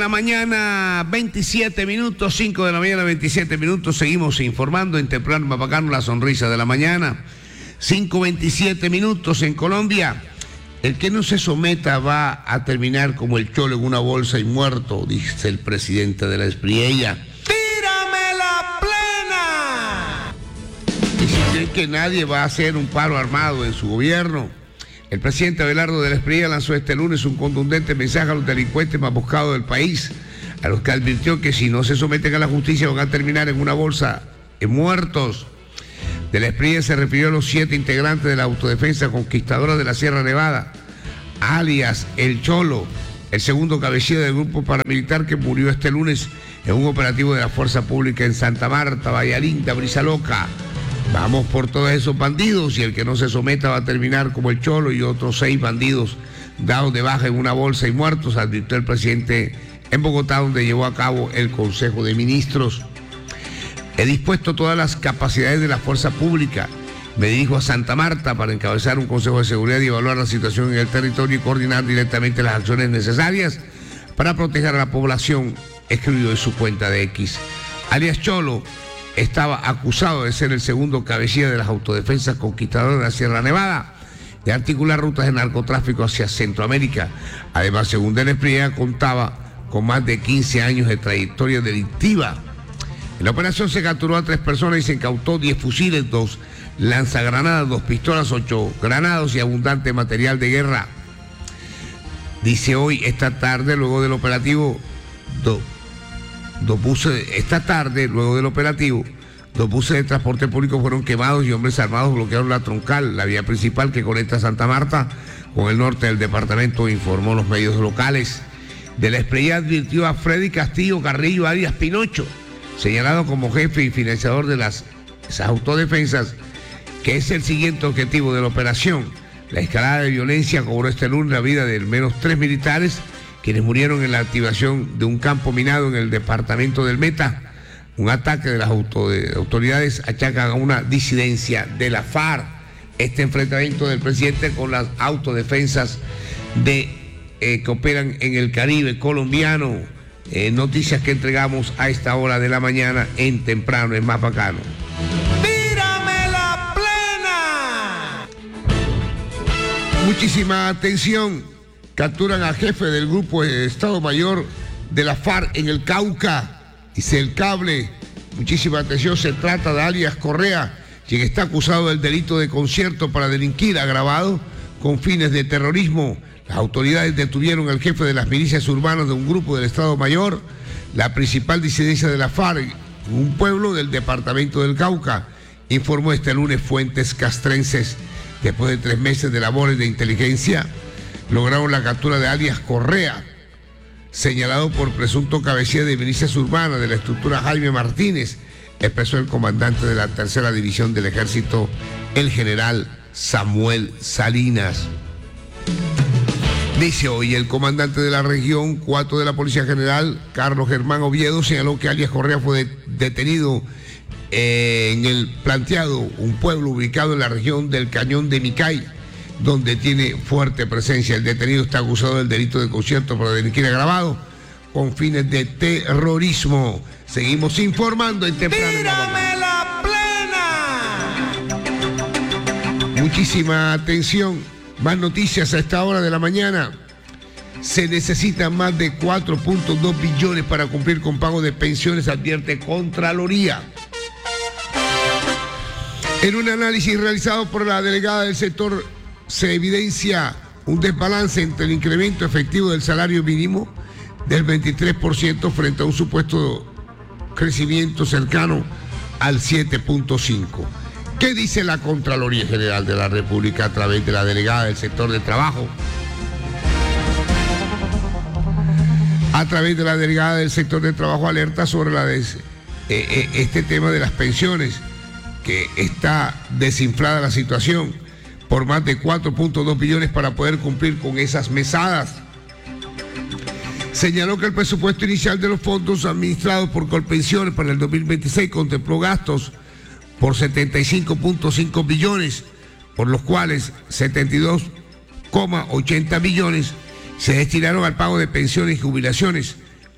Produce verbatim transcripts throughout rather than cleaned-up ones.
la mañana, veintisiete minutos, cinco de la mañana, veintisiete minutos. Seguimos informando en Temprano Mapacano, la sonrisa de la mañana. cinco veintisiete minutos en Colombia. El que no se someta va a terminar como el cholo en una bolsa y muerto, dice el presidente de la Espriella. ¡Tírame la plena! Y si creen que nadie va a hacer un paro armado en su gobierno, el presidente Abelardo de la Espriella lanzó este lunes un contundente mensaje a los delincuentes más buscados del país, a los que advirtió que si no se someten a la justicia van a terminar en una bolsa de muertos. De la Espriella se refirió a los siete integrantes de la Autodefensa Conquistadora de la Sierra Nevada, alias El Cholo, el segundo cabecilla del grupo paramilitar que murió este lunes en un operativo de la Fuerza Pública en Santa Marta, Bahía Linda, Brisa Loca. Vamos por todos esos bandidos y el que no se someta va a terminar como el Cholo y otros seis bandidos dados de baja en una bolsa y muertos, advirtió el presidente en Bogotá, donde llevó a cabo el Consejo de Ministros. He dispuesto todas las capacidades de la fuerza pública. Me dirijo a Santa Marta para encabezar un Consejo de Seguridad y evaluar la situación en el territorio y coordinar directamente las acciones necesarias para proteger a la población, escribió en su cuenta de X. Alias Cholo estaba acusado de ser el segundo cabecilla de las Autodefensas Conquistadoras de la Sierra Nevada, de articular rutas de narcotráfico hacia Centroamérica. Además, según de la Espriella, contaba con más de quince años de trayectoria delictiva. En la operación se capturó a tres personas y se incautó diez fusiles, dos lanzagranadas, dos pistolas, ocho granados y abundante material de guerra. Dice hoy, esta tarde, luego del operativo, dos, dos buses, esta tarde, luego del operativo, dos buses de transporte público fueron quemados y hombres armados bloquearon la troncal, la vía principal que conecta Santa Marta con el norte del departamento, informó los medios locales. De la Espriella advirtió a Freddy Castillo Carrillo alias Pinocho, señalado como jefe y financiador de las esas autodefensas, que es el siguiente objetivo de la operación. La escalada de violencia cobró este lunes la vida de al menos tres militares, quienes murieron en la activación de un campo minado en el departamento del Meta. Un ataque de las auto, de, autoridades achacan a una disidencia de la FARC. Este enfrentamiento del presidente con las autodefensas de, eh, que operan en el Caribe colombiano. Eh, noticias que entregamos a esta hora de la mañana en Temprano, en Mapacano. ¡Tírame la plena! Muchísima atención. Capturan al jefe del grupo de Estado Mayor de la FARC en el Cauca. Dice el cable. Muchísima atención. Se trata de alias Correa, quien está acusado del delito de concierto para delinquir agravado con fines de terrorismo. Las autoridades detuvieron al jefe de las milicias urbanas de un grupo del Estado Mayor, la principal disidencia de la FARC, en un pueblo del departamento del Cauca, informó este lunes fuentes castrenses. Después de tres meses de labores de inteligencia, lograron la captura de alias Correa, señalado por presunto cabecilla de milicias urbanas de la estructura Jaime Martínez, expresó el comandante de la tercera división del ejército, el general Samuel Salinas. Dice hoy el comandante de la región cuatro de la Policía General, Carlos Germán Oviedo, señaló que alias Correa fue de, detenido eh, en el Planteado, un pueblo ubicado en la región del Cañón de Micay, donde tiene fuerte presencia. El detenido está acusado del delito de concierto para delinquir agravado con fines de terrorismo. Seguimos informando en Temprano. ¡Tírame la plena! Muchísima atención. Más noticias a esta hora de la mañana. Se necesitan más de cuatro punto dos billones para cumplir con pago de pensiones, advierte Contraloría. En un análisis realizado por la delegada del sector se evidencia un desbalance entre el incremento efectivo del salario mínimo del veintitrés por ciento frente a un supuesto crecimiento cercano al siete punto cinco por ciento. ¿Qué dice la Contraloría General de la República a través de la delegada del sector de trabajo? A través de la delegada del sector de trabajo alerta sobre la des, eh, eh, este tema de las pensiones, que está desinflada la situación por más de cuatro punto dos billones para poder cumplir con esas mesadas. Señaló que el presupuesto inicial de los fondos administrados por Colpensiones para el dos mil veintiséis contempló gastos por setenta y cinco punto cinco billones, por los cuales setenta y dos coma ochenta billones se destinaron al pago de pensiones y jubilaciones,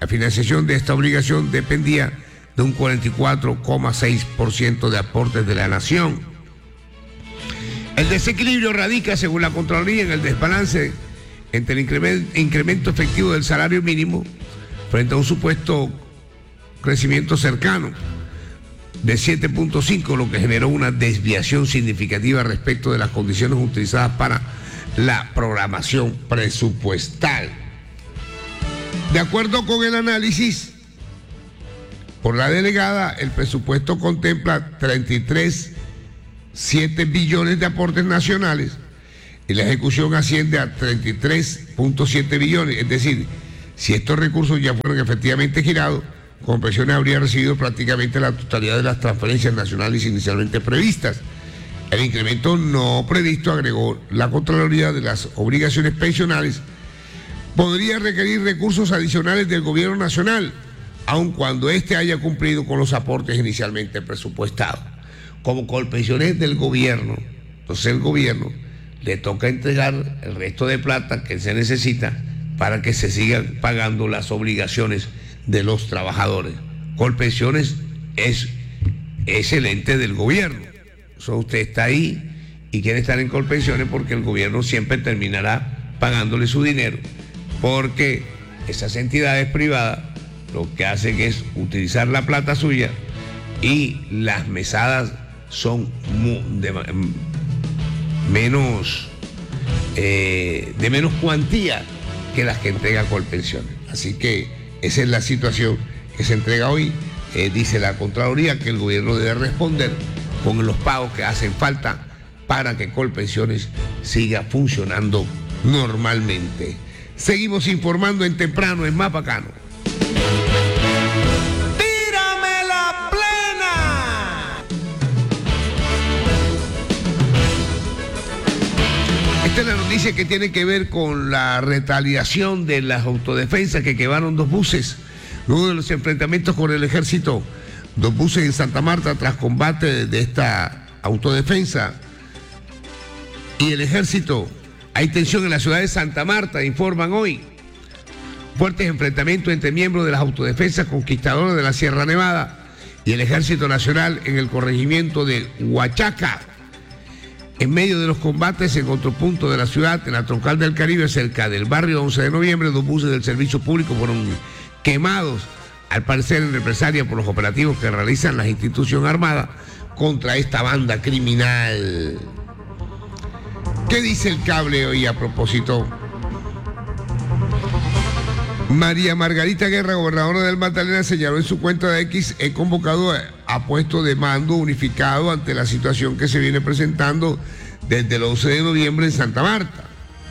La financiación de esta obligación dependía de un cuarenta y cuatro coma seis por ciento de aportes de la nación. El desequilibrio radica, según la Contraloría, en el desbalance entre el incremento, incremento efectivo del salario mínimo frente a un supuesto crecimiento cercano de siete punto cinco, lo que generó una desviación significativa respecto de las condiciones utilizadas para la programación presupuestal. De acuerdo con el análisis por la delegada, el presupuesto contempla treinta y tres punto siete billones de aportes nacionales y la ejecución asciende a treinta y tres punto siete billones. Es decir, si estos recursos ya fueron efectivamente girados, Colpensiones habría recibido prácticamente la totalidad de las transferencias nacionales inicialmente previstas. El incremento no previsto, agregó la Contraloría, de las obligaciones pensionales podría requerir recursos adicionales del gobierno nacional, aun cuando éste haya cumplido con los aportes inicialmente presupuestados. Como Colpensiones del gobierno, entonces el gobierno le toca entregar el resto de plata que se necesita para que se sigan pagando las obligaciones de los trabajadores. Colpensiones es, es el ente del gobierno. So, usted está ahí y quiere estar en Colpensiones porque el gobierno siempre terminará pagándole su dinero, porque esas entidades privadas lo que hacen es utilizar la plata suya y las mesadas son de menos eh, de menos cuantía que las que entrega Colpensiones. Así que esa es la situación que se entrega hoy. Eh, dice la Contraloría que el gobierno debe responder con los pagos que hacen falta para que Colpensiones siga funcionando normalmente. Seguimos informando en Temprano, en Más Bacano. ¡Tírame la plena! Esta es la noticia que tiene que ver con la retaliación de las autodefensas que quemaron dos buses luego de los enfrentamientos con el ejército. Dos buses en Santa Marta tras combate de esta autodefensa y el ejército. Hay tensión en la ciudad de Santa Marta, informan hoy. Fuertes enfrentamientos entre miembros de las autodefensas conquistadoras de la Sierra Nevada y el Ejército Nacional en el corregimiento de Huachaca. En medio de los combates, en otro punto de la ciudad, en la Troncal del Caribe, cerca del barrio once de noviembre, dos buses del servicio público fueron quemados, al parecer en represalia por los operativos que realizan las instituciones armadas contra esta banda criminal. ¿Qué dice el Cable hoy a propósito? María Margarita Guerra, gobernadora del Magdalena, señaló en su cuenta de X: he convocado a puesto de mando unificado ante la situación que se viene presentando desde el once de noviembre en Santa Marta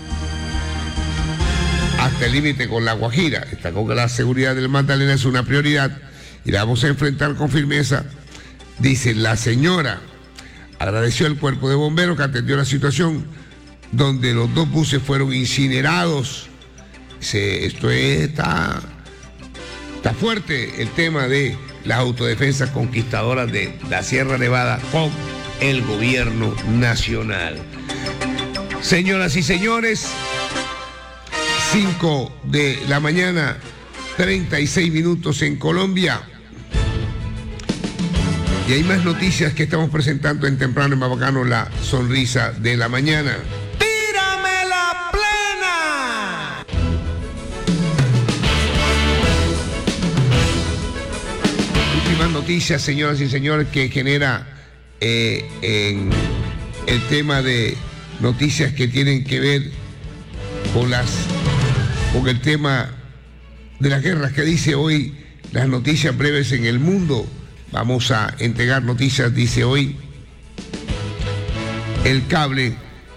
hasta el límite con La Guajira. Destacó que la seguridad del Magdalena es una prioridad y la vamos a enfrentar con firmeza, dice la señora. Agradeció al cuerpo de bomberos que atendió la situación donde los dos buses fueron incinerados. Se, esto es, está, está fuerte el tema de las autodefensas conquistadoras de la Sierra Nevada con el gobierno nacional. Señoras y señores, cinco de la mañana, treinta y seis minutos en Colombia. Y hay más noticias que estamos presentando en Temprano, en Más Bacano, la sonrisa de la mañana. ¡Tírame la plena! Últimas noticias, señoras y señores, que genera eh, en el tema de noticias que tienen que ver con las con el tema de las guerras que dice hoy las noticias breves en el mundo. Vamos a entregar noticias, dice hoy el Cable,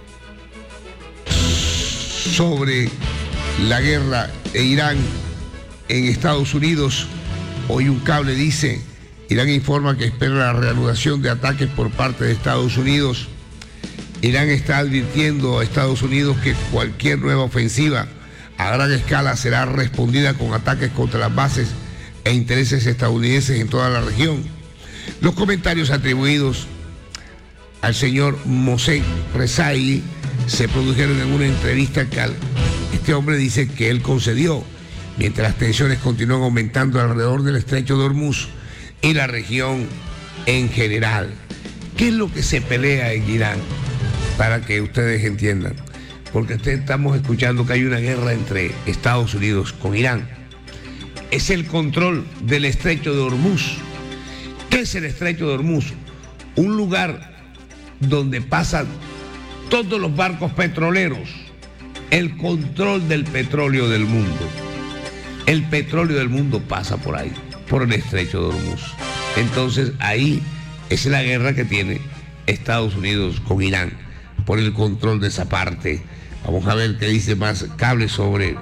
sobre la guerra de Irán en Estados Unidos. Hoy un Cable dice: Irán informa que espera la reanudación de ataques por parte de Estados Unidos. Irán está advirtiendo a Estados Unidos que cualquier nueva ofensiva a gran escala será respondida con ataques contra las bases e intereses estadounidenses en toda la región. Los comentarios atribuidos al señor Mohsen Rezaei se produjeron en una entrevista que este hombre dice que él concedió mientras las tensiones continúan aumentando alrededor del estrecho de Hormuz y la región en general. ¿Qué es lo que se pelea en Irán? Para que ustedes entiendan. Porque estamos escuchando que hay una guerra entre Estados Unidos con Irán. Es el control del estrecho de Hormuz. ¿Qué es el estrecho de Hormuz? Un lugar donde pasan todos los barcos petroleros. El control del petróleo del mundo. El petróleo del mundo pasa por ahí, por el estrecho de Hormuz. Entonces ahí es la guerra que tiene Estados Unidos con Irán por el control de esa parte. Vamos a ver qué dice más Cable sobre...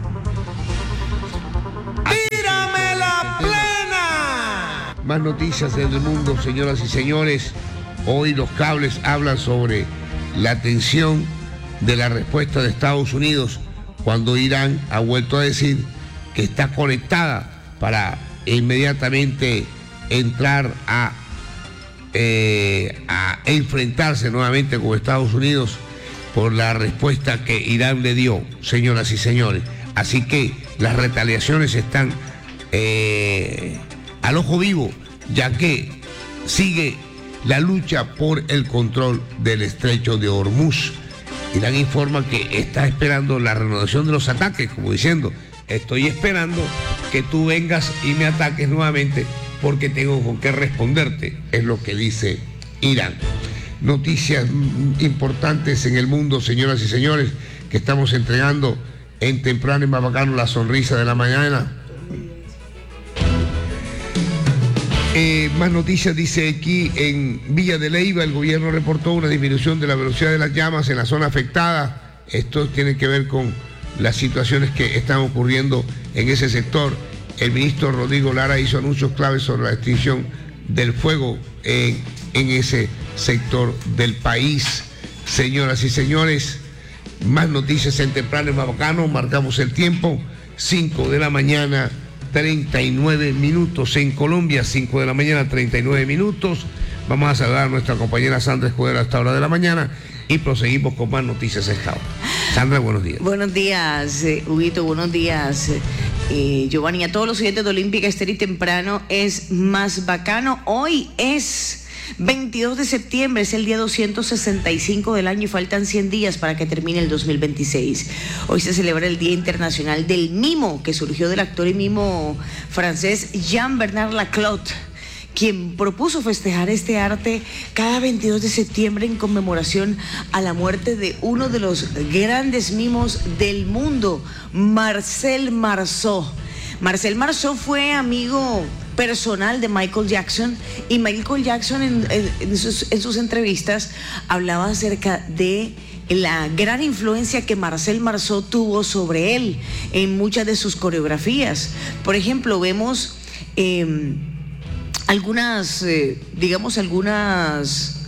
¡Tírame la plena! Más noticias en el mundo, señoras y señores. Hoy los Cables hablan sobre la tensión de la respuesta de Estados Unidos cuando Irán ha vuelto a decir que está conectada para inmediatamente entrar a, eh, a enfrentarse nuevamente con Estados Unidos por la respuesta que Irán le dio, señoras y señores. Así que las retaliaciones están eh, al ojo vivo, ya que sigue la lucha por el control del estrecho de Hormuz. Irán informa que está esperando la reanudación de los ataques, como diciendo, estoy esperando que tú vengas y me ataques nuevamente porque tengo con qué responderte, es lo que dice Irán. Noticias importantes en el mundo, señoras y señores, que estamos entregando en Temprano y más bacano, la sonrisa de la mañana. Eh, más noticias, dice aquí, en Villa de Leyva el gobierno reportó una disminución de la velocidad de las llamas en la zona afectada. Esto tiene que ver con las situaciones que están ocurriendo en ese sector. El ministro Rodrigo Lara hizo anuncios claves sobre la extinción del fuego en, en ese sector del país. Señoras y señores, más noticias en Temprano y más bacano. Marcamos el tiempo, cinco de la mañana, treinta y nueve minutos en Colombia, cinco de la mañana, treinta y nueve minutos. Vamos a saludar a nuestra compañera Sandra Escudero a esta hora de la mañana y proseguimos con más noticias a esta hora. Sandra, buenos días. Buenos días, eh, Huguito, buenos días, eh, Giovanni, a todos los oyentes de Olímpica Estéreo y Temprano es más bacano. Hoy es veintidós de septiembre, es el día doscientos sesenta y cinco del año y faltan cien días para que termine el dos mil veintiséis. Hoy se celebra el Día Internacional del Mimo, que surgió del actor y mimo francés Jean-Bernard Laclotte, quien propuso festejar este arte cada veintidós de septiembre en conmemoración a la muerte de uno de los grandes mimos del mundo, Marcel Marceau. Marcel Marceau fue amigo personal de Michael Jackson y Michael Jackson en, en, en, sus, en sus entrevistas hablaba acerca de la gran influencia que Marcel Marceau tuvo sobre él en muchas de sus coreografías. Por ejemplo, vemos eh, algunas, eh, digamos, algunas,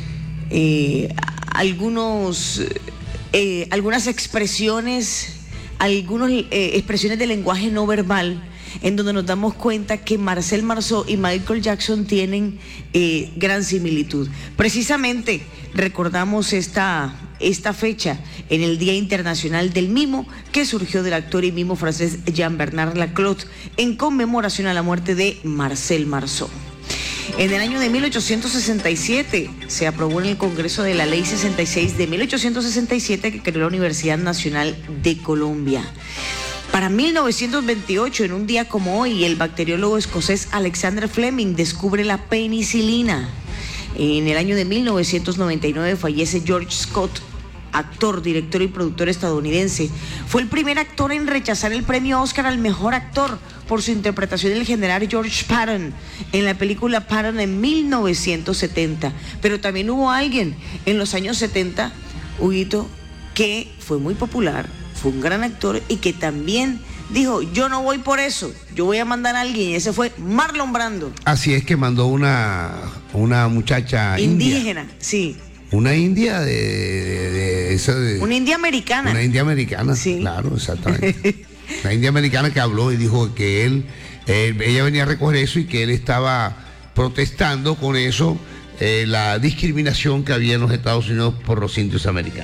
eh, algunos, eh, algunas expresiones, algunas eh, expresiones de lenguaje no verbal, en donde nos damos cuenta que Marcel Marceau y Michael Jackson tienen eh, gran similitud. Precisamente recordamos esta, esta fecha en el Día Internacional del Mimo, que surgió del actor y mimo francés Jean-Bernard Laclotte en conmemoración a la muerte de Marcel Marceau. En el año de mil ochocientos sesenta y siete se aprobó en el Congreso de la Ley sesenta y seis de mil ochocientos sesenta y siete que creó la Universidad Nacional de Colombia. Para mil novecientos veintiocho, en un día como hoy, el bacteriólogo escocés Alexander Fleming descubre la penicilina. En el año de mil novecientos noventa y nueve fallece George Scott, actor, director y productor estadounidense. Fue el primer actor en rechazar el premio Oscar al mejor actor por su interpretación del general George Patton en la película Patton en mil novecientos setenta. Pero también hubo alguien en los años setenta, Huguito, que fue muy popular, fue un gran actor y que también dijo, yo no voy por eso, yo voy a mandar a alguien, y ese fue Marlon Brando. Así es, que mandó una, una muchacha indígena, india. Sí. Una india de, de, de, esa de... Una india americana. Una india americana, sí. Claro, exactamente. Una india americana que habló y dijo que él, él, ella venía a recoger eso y que él estaba protestando con eso, eh, la discriminación que había en los Estados Unidos por los indios americanos.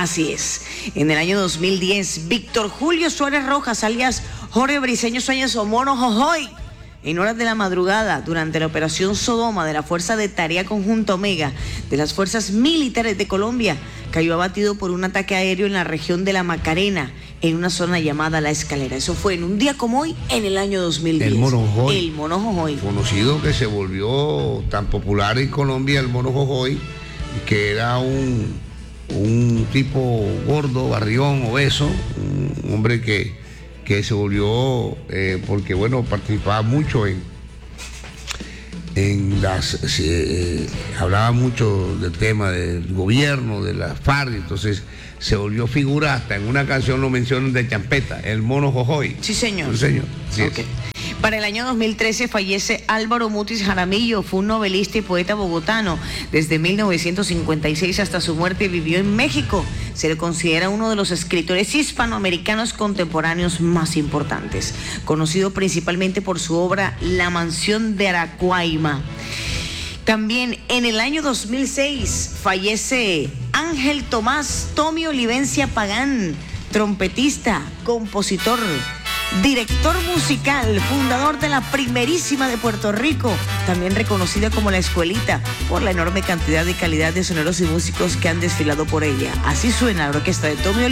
Así es. En el año dos mil diez, Víctor Julio Suárez Rojas, alias Jorge Briceño Sueños o Mono Jojoy, en horas de la madrugada, durante la operación Sodoma de la Fuerza de Tarea Conjunta Omega de las Fuerzas Militares de Colombia, cayó abatido por un ataque aéreo en la región de La Macarena, en una zona llamada La Escalera. Eso fue en un día como hoy, en el año dos mil diez. El Mono Jojoy. El Mono Jojoy. Conocido, que se volvió tan popular en Colombia, el Mono Jojoy, que era un, un tipo gordo, barrigón, obeso, un hombre que, que se volvió, eh, porque bueno, participaba mucho en, en las, eh, hablaba mucho del tema del gobierno, de la FARC, entonces se volvió figura, hasta en una canción lo mencionan de champeta, el Mono Jojoy. Sí, señor. Sí, señor. Sí, okay. Para el año dos mil trece fallece Álvaro Mutis Jaramillo, fue un novelista y poeta bogotano. Desde mil novecientos cincuenta y seis hasta su muerte vivió en México. Se le considera uno de los escritores hispanoamericanos contemporáneos más importantes, conocido principalmente por su obra La Mansión de Aracuaima. También en el año dos mil seis fallece Ángel Tomás Tommy Olivencia Pagán, trompetista, compositor, director musical, fundador de la primerísima de Puerto Rico, también reconocida como La Escuelita por la enorme cantidad y calidad de soneros y músicos que han desfilado por ella. Así suena la orquesta de Tommy Olivencia.